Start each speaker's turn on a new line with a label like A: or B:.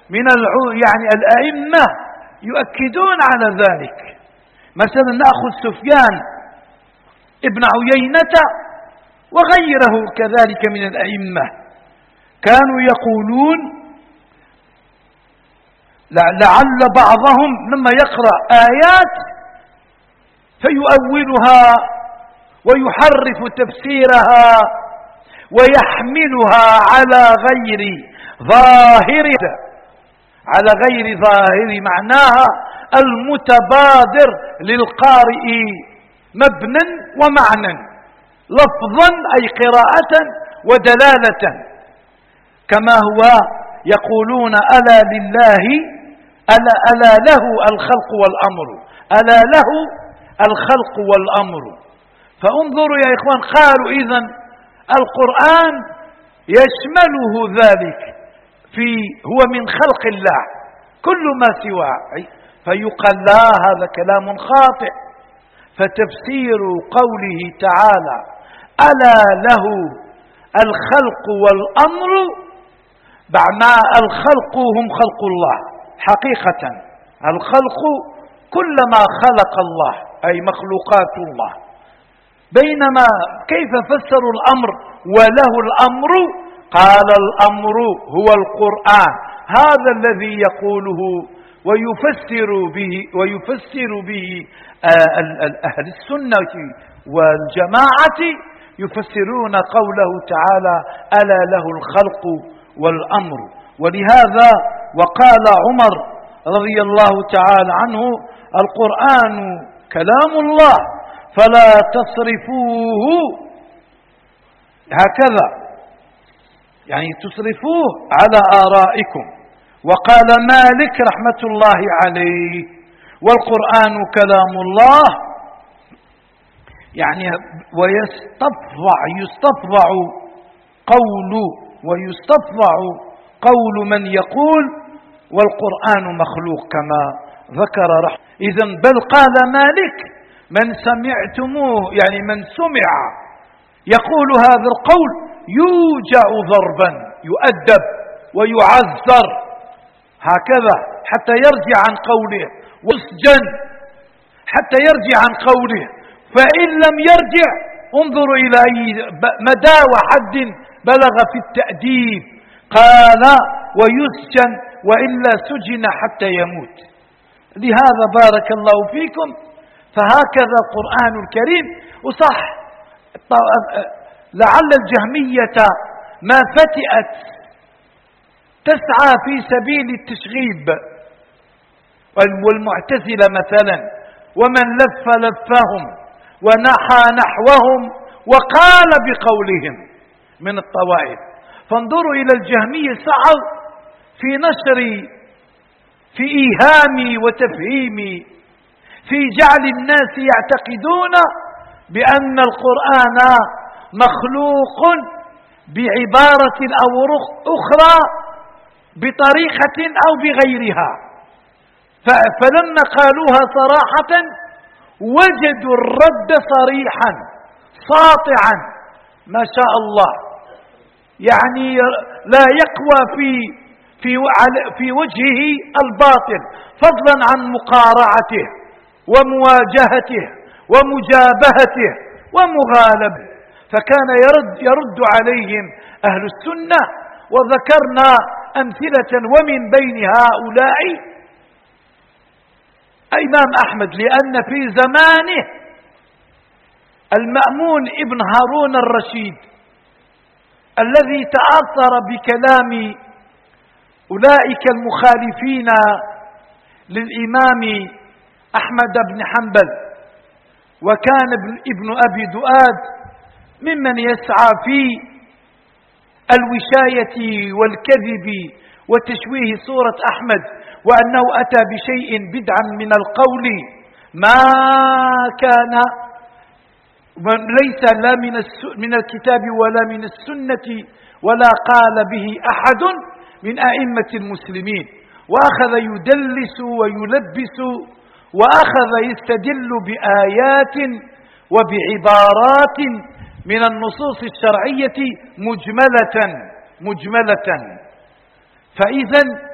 A: يعني الأئمة يؤكدون على ذلك. مثلا نأخذ سفيان ابن عيينة وغيره كذلك من الأئمة، كانوا يقولون لعل بعضهم لما يقرأ آيات فيؤولها ويحرف تفسيرها ويحملها على غير ظاهر معناها المتبادر للقارئ مبنى ومعنى، لفظا أي قراءة ودلالة، كما هو يقولون ألا لله ألا له الخلق والأمر، ألا له الخلق والأمر. فانظروا يا إخوان، قالوا إذن القرآن يشمله ذلك، هو من خلق الله كل ما سواه، فيقال لا، هذا كلام خاطئ. فتفسير قوله تعالى ألا له الخلق والأمر معنى الخلق هم خلق الله حقيقة، الخلق كل ما خلق الله أي مخلوقات الله. بينما كيف فسروا الأمر وله الأمر؟ قال الأمر هو القرآن، هذا الذي يقوله ويفسر به أهل السنة والجماعة، يفسرون قوله تعالى ألا له الخلق والأمر. ولهذا وقال عمر رضي الله تعالى عنه القرآن كلام الله فلا تصرفوه هكذا، يعني تصرفوه على آرائكم. وقال مالك رحمة الله عليه والقرآن كلام الله، يعني ويستطبع قول من يقول والقرآن مخلوق كما ذكر إذن بل قال مالك من سمعتموه، يعني من سمع يقول هذا القول يوجع ضربا، يؤدب ويعذر هكذا حتى يرجع عن قوله، ويسجن حتى يرجع عن قوله. فإن لم يرجع انظروا إلى أي مدى وحد بلغ في التأديب، قال ويسجن وإلا سجن حتى يموت. لهذا بارك الله فيكم، فهكذا القرآن الكريم. وصح لعل الجهمية ما فتئت تسعى في سبيل التشغيب، والمعتزلة مثلا، ومن لف لفهم ونحى نحوهم وقال بقولهم من الطوائف. فانظروا إلى الجهمية، سعوا في نشر، في إيهام وتفهيم، في جعل الناس يعتقدون بأن القرآن مخلوق بعبارة أو أخرى بطريقة أو بغيرها. فلما قالوها صراحة وجدوا الرد صريحا ساطعا ما شاء الله، يعني لا يقوى في وجهه الباطل، فضلا عن مقارعته ومواجهته ومجابهته ومغالبته. فكان يرد عليهم أهل السنة، وذكرنا أمثلة ومن بين هؤلاء الإمام أحمد، لأن في زمانه المأمون ابن هارون الرشيد الذي تأثر بكلام أولئك المخالفين للإمام أحمد بن حنبل، وكان ابن أبي دؤاد ممن يسعى في الوشاية والكذب وتشويه صورة أحمد، وأنه أتى بشيء بدعا من القول ما كان ليس لا من الكتاب ولا من السنة ولا قال به أحد من أئمة المسلمين، وأخذ يدلس ويلبس، وأخذ يستدل بآيات وبعبارات من النصوص الشرعية مجملة. فإذا